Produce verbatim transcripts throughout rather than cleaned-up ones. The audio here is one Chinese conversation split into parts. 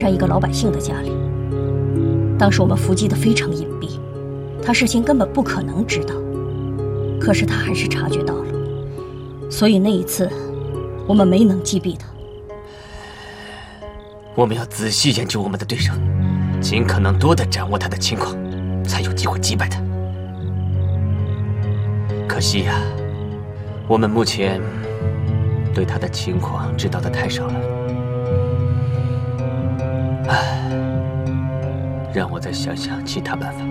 上一个老百姓的家里。当时我们伏击的非常隐蔽，他事先根本不可能知道。可是他还是察觉到了，所以那一次我们没能击毙他。 我们要仔细研究我们的对手，尽可能多的掌握他的情况，才有机会击败他。可惜呀、啊，我们目前对他的情况知道的太少了。唉，让我再想想其他办法。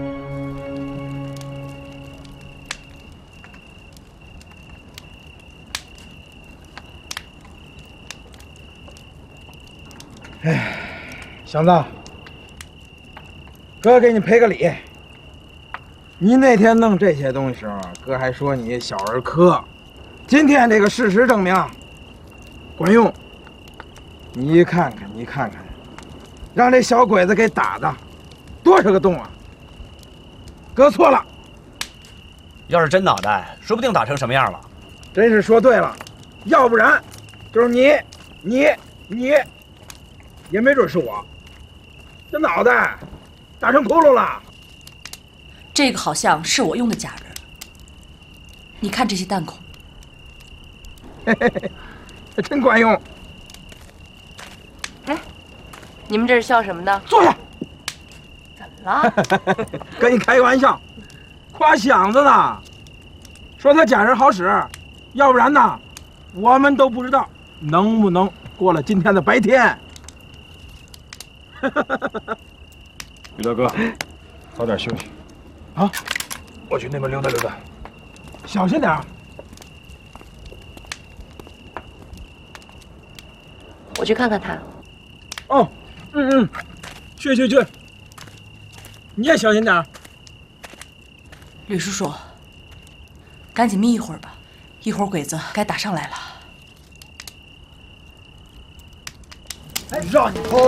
哎，祥子，哥给你赔个礼。你那天弄这些东西时候，哥还说你小儿科，今天这个事实证明管用。你看看，你看看，让这小鬼子给打的，多少个洞啊！哥错了。 要是真脑袋，说不定打成什么样了。 真是说对了，要不然就是你，你，你。也没准是我，这脑袋打成窟窿了。 这个好像是我用的假人，你看这些弹孔， 嘿嘿嘿，真管用。 哎，你们这是笑什么呢？ 坐下。 怎么了？ 跟你开个玩笑，夸响子呢，说他假人好使，要不然呢，我们都不知道能不能过了今天的白天。 于大哥，早点休息。 啊， 我去那边溜达溜达。 小心点儿。 我去看看他。 哦，嗯嗯，去去去。你也小心点儿。 吕叔叔，赶紧眯一会儿吧，一会儿鬼子该打上来了。 哎，让你偷。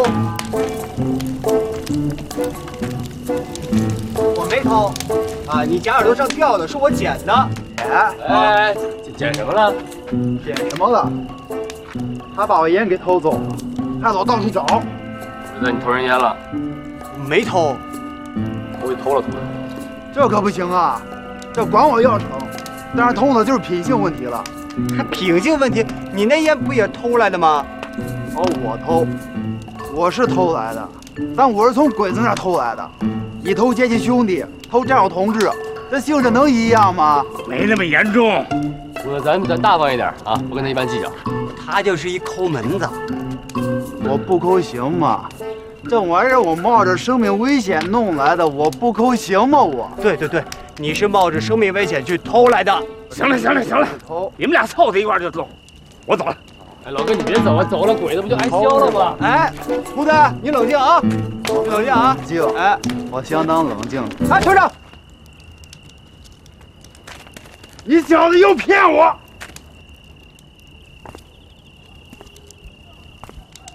我没偷，啊，你假耳朵上掉的是我捡的。 哎哎，捡什么了？ 捡什么了？他把我烟给偷走了，害得我到处找。 儿子，你偷人烟了？ 没偷， 我给偷了偷了。 这可不行啊！这管我要成，但是偷的就是品性问题了。还品性问题？你那烟不也偷来的吗？哦，我偷，我是偷来的，但我是从鬼子那儿偷来的。你偷结亲兄弟，偷战友同志，这性质能一样吗？ 没那么严重。 哥，咱咱大方一点啊，不跟他一般计较。 他就是一抠门子，我不抠行吗？这玩意儿我冒着生命危险弄来的，我不抠行吗？我对对对，你是冒着生命危险去偷来的。 行了行了行了，你们俩凑在一块儿就走，我走了。 哎，老哥你别走啊，走了鬼子不就挨削了吗？ 哎，胡子，你冷静啊，你冷静啊，静。哎，我相当冷静。哎，团长， 你小子又骗我！